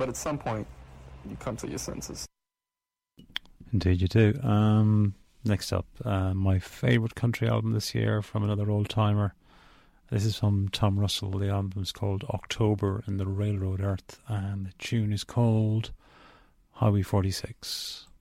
but at some point you come to your senses. Indeed you do. Next up, my favourite country album this year from another old-timer. This is from Tom Russell. The album is called October in the Railroad Earth, and the tune is called Highway 46.